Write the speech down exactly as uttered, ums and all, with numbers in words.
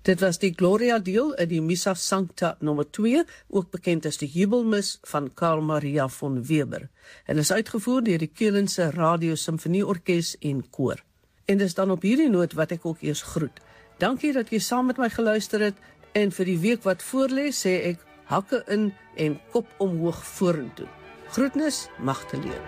Dit was die Gloria deel in die Missa Sancta nommer twee, ook bekend as die Jubelmis van Karl Maria von Weber, en is uitgevoer deur die Keulense Radio Simfonieorkes en Koor. En dis dan op hierdie noot wat ek ook eers groet. Dankie dat jy saam met my geluister het, en vir die week wat voorlê sê ek hakke in en kop omhoog vorentoe. Groetnis, Magdalene.